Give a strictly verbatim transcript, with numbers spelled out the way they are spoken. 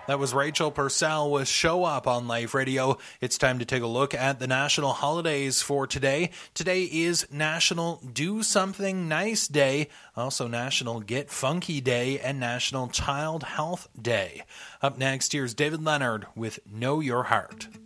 That was Rachel Purcell with Show Up on Life Radio. It's time to take a look at the national holidays for today. Today is National Do Something Nice Day, also National Get Funky Day, and National Child Health Day. Up next, here's David Leonard with Know Your Heart.